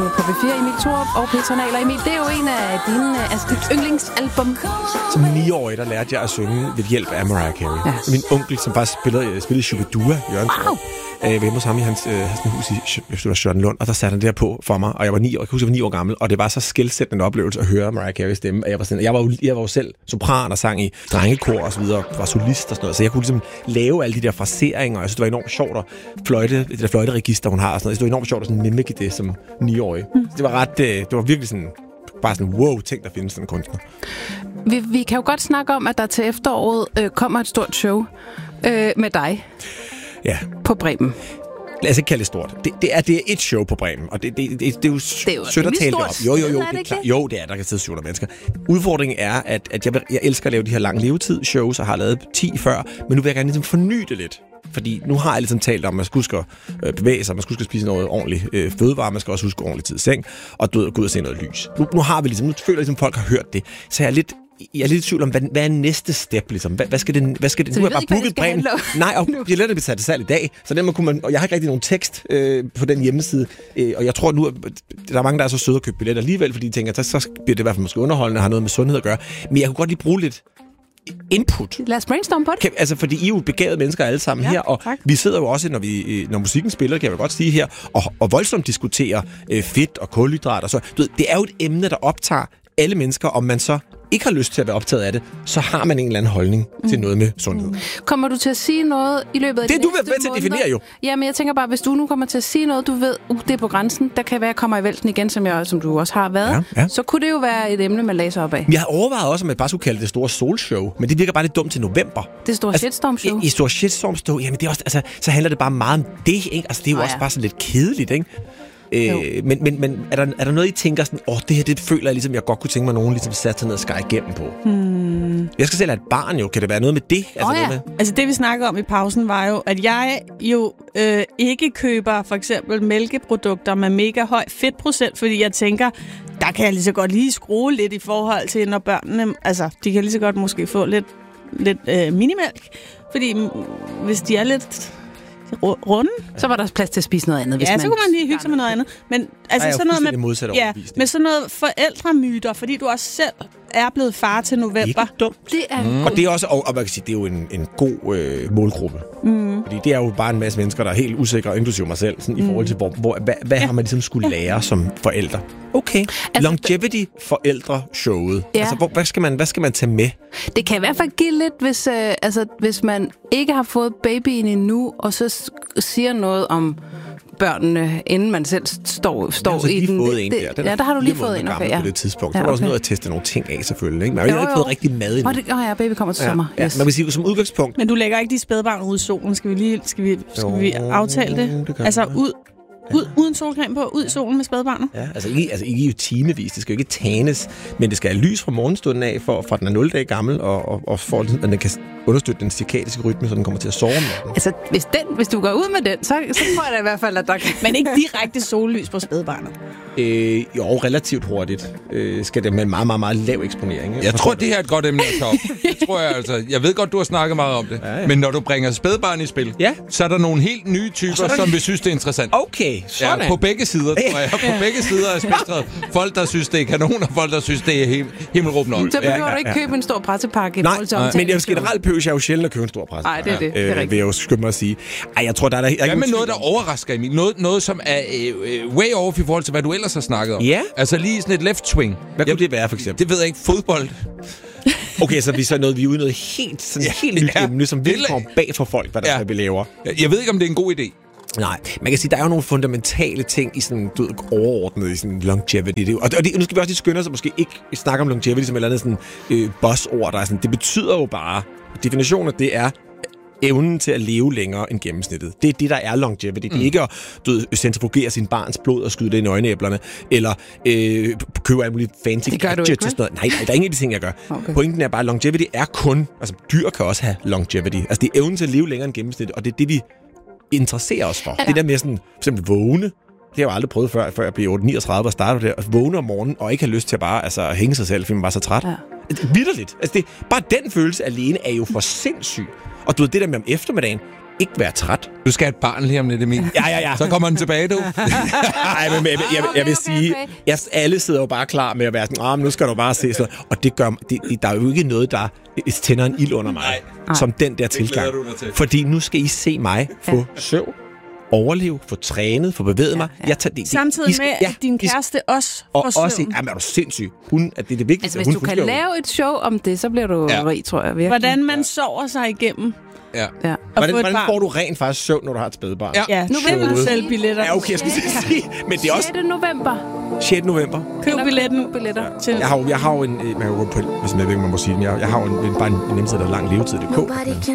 Show på B4. Emil Thorup og Petra Nahl. Emil, det er jo en af dine yndlingsalbum. Som 9-årig, der lærte jeg at synge ved hjælp af Mariah Carey. Ja. Min onkel, som faktisk spillede Shubidua, Jørgen Thorup, var hjemme hos ham i hans hus i Charlottenlund, og der satte han det her på for mig, og jeg var 9 år. Jeg kan huske, jeg var 9 år gammel, og det var så skelsættende oplevelse at høre Mariah Carey stemme. Jeg var jo selv sopran og sang i drengekor og så videre, var solist og sådan noget, så jeg kunne ligesom lave alle de der fraseringer, og jeg synes, det var enormt sjovt at det der fløjteregister, hun har og sådan noget. Det var enormt sjovt at sådan mimike det som 9-årig. Det var virkelig sådan bare sådan, wow, tænk, der findes sådan en kunstner. Vi kan jo godt snakke om, at der til efteråret kommer et stort show med dig på Bremen. Lad os ikke kalde det stort. Det er et show på Bremen, og det er jo sødt at tale det op. Jo, det er klart. Jo, det er, der kan sidde 700 mennesker. Udfordringen er, at jeg elsker at lave de her lang levetid-shows, og har lavet 10 før, men nu vil jeg gerne ligesom forny det lidt. Fordi nu har jeg ligesom talt om, at man skal huske at bevæge sig, man skal huske at spise noget ordentligt fødevare, man skal også huske ordentligt tid i seng, og gå ud og se noget lys. Nu føler jeg ligesom, folk har hørt det, så jeg er lidt i tvivl om, hvad er næste step, ligesom? Hvad skal det? Nu har jeg bare booket Bremen. Nej, og jeg lader det blive sat det salg i dag, så den kunne man, og jeg har ikke rigtig nogen tekst på den hjemmeside, og jeg tror nu, at der er mange, der er så søde at købe billetter alligevel, fordi de tænker, at så bliver det i hvert fald måske underholdende og har noget med sundhed at gøre. Men jeg kunne godt lige bruge lidt input. Lad os brainstorme på det. Altså, fordi I er jo begavede mennesker alle sammen her, og vi sidder jo også, når musikken spiller, kan jeg godt sige her, og voldsomt diskuterer fedt og kulhydrat og så. Du ved, det er jo et emne, der optager alle mennesker, om man så ikke har lyst til at være optaget af det, så har man en eller anden holdning til noget med sundhed. Kommer du til at sige noget i løbet af de næste måneder? Det er du ved til at definere jo. Ja, men jeg tænker bare, hvis du nu kommer til at sige noget, du ved, det er på grænsen, der kan være, at jeg kommer i vælten igen, som du også har været, så kunne det jo være et emne, man læser op af. Jeg har overvejet også, om jeg bare skulle kalde det store solshow, men det virker bare lidt dumt til november. Det store shitstorm-show? I store shitstorm-show, jamen det er også, altså, så handler det bare meget om det, ikke? Altså, det er jo også bare sådan lidt kedeligt, ikke? Men er der noget, I tænker sådan, det her, det føler jeg ligesom, jeg godt kunne tænke mig, nogen ligesom satte sig ned og skære igennem på? Jeg skal selv have et barn jo. Kan det være noget med det? Altså det, vi snakkede om i pausen, var jo, at jeg jo ikke køber for eksempel mælkeprodukter med mega høj fedtprocent, fordi jeg tænker, der kan jeg lige så godt lige skrue lidt i forhold til, når børnene, altså de kan lige så godt måske få lidt minimælk, fordi hvis de er lidt runde, så var der plads til at spise noget andet. Så kunne man lige hygge sig med noget andet. Men altså sådan noget med sådan noget forældremyter, fordi du også selv er blevet far til november. Ikke dumt. Det er og det er også, og man kan sige, det er jo en god målgruppe. Fordi det er jo bare en masse mennesker, der er helt usikre, inklusive mig selv, sådan, i forhold til, hvad har man ligesom skulle lære som forældre? Okay. Altså, Longevity forældre-showet. Ja. Altså, hvad skal man tage med? Det kan i hvert fald give lidt, hvis man ikke har fået babyen endnu, og så siger noget om børnene, inden man selv står i den. Fået en der. Der har du lige fået en. Okay, på det tidspunkt. Så er der også noget at teste nogle ting af, selvfølgelig. Ikke? Men jeg har ikke fået rigtig mad endnu. Baby kommer til sommer. Yes. Man vil sige, som udgangspunkt. Men du lægger ikke de spædbarn ud i solen. Skal vi aftale det? Altså uden solcreme på, ud i solen med spædbarnet? Ja, altså ikke jo timevis. Det skal jo ikke tænes, men det skal have lys fra morgenstunden af, for den er 0 dage gammel, og for at den kan understøtte den cirkadiske rytme, så den kommer til at sove med den. Altså, hvis du går ud med den, så tror jeg da i hvert fald, at der kan... Men ikke direkte sollys på spædbarnet? Jo, relativt hurtigt. Skal det med en meget, meget, meget lav eksponering. Jeg tror, det her er et godt emne at tage op. Det tror jeg altså. Jeg ved godt, du har snakket meget om det. Ja. Men når du bringer spædbarn i spil, så er der nogle helt nye typer, som vil synes, det er interessant. Okay, sådan. Ja, på begge sider, tror jeg. På begge sider af spektret. Folk, der synes, det er kanon, og folk, der synes, det er himmelråbende op. Så behøver du ikke købe en stor pressepakke. Nej, men jeg generelt behøver jeg jo sjældent at købe en stor presse. Nej, det er det. Det er rigtigt. Vil jeg jo skynde mig at sige. Jeg tror, der er hvad med noget, der overrasker Emil? Noget som er way off i forhold til, hvad du ellers har snakket om? Ja. Altså lige sådan et left swing. Hvad kunne det være, for eksempel? Det ved jeg ikke. Fodbold. Okay, så vi er ude i noget helt nyt emne, som virkelig kommer bag for folk, hvad der skal vi laver. Jeg ved ikke, om det er en god idé. Nej, man kan sige, der er jo nogle fundamentale ting i sådan, overordnet i sådan longevity. Nu skal vi også lige skynde os at måske ikke snakke om longevity som et eller andet sådan buzzord, der er sådan, det betyder jo bare, definitionen af det er evnen til at leve længere end gennemsnittet. Det er det, der er longevity. Det er ikke at centrifugere sin barns blod og skyde det i øjenæblerne, eller købe alle mulige fancy gadgets og sådan noget. Nej, der er ingen af de ting, jeg gør. Okay. Pointen er bare, at longevity er kun... Altså, dyr kan også have longevity. Altså, det er evnen til at leve længere end gennemsnittet, og det er det, vi interesserer os for. Ja. Det der med sådan, for eksempel vågne. Det har jeg jo aldrig prøvet før jeg blev 39 og startede der. At vågne om morgenen og ikke have lyst til at bare hænge sig selv, fordi man var så træt. Ja. Vitterligt. Altså, bare den følelse alene er jo for sindssyg. Og du ved, det der med om eftermiddagen, ikke være træt. Du skal have et barn lige om lidt, Emil. Ja. Så kommer den tilbage, du. Nej, men jeg vil sige, alle sidder jo bare klar med at være sådan, nu skal du bare se sådan. Og det gør, der er jo ikke noget, der tænder en ild under mig, som den der tilgang. Fordi nu skal I se mig få søvn, overleve, få trænet, få bevæget mig. Samtidig med, at din kæreste også får søvn. Også, jamen er du sindssyg. Det er det vigtigste. Altså, hvis du kan lave et show om det, så bliver du rig, tror jeg. Virkelig. Hvordan man sover sig igennem. Ja. Hvordan får du rent faktisk søvn, når du har et spædbarn? Ja, nu vil du sælge billetter. Ja, okay, jeg skal sige. Men det er også 6. november. 6. november. Køb billetter til. Jeg har jo en, hvis man må sige, jeg har jo bare en hjemmeside, der er lang levetid.dk.